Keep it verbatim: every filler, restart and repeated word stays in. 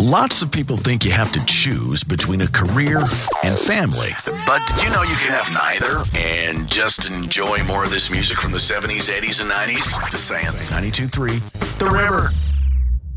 Lots of people think you have to choose between a career and family. But did you know you can have neither and just enjoy more of this music from the seventies, eighties, and nineties? Just saying. ninety-two point three The River.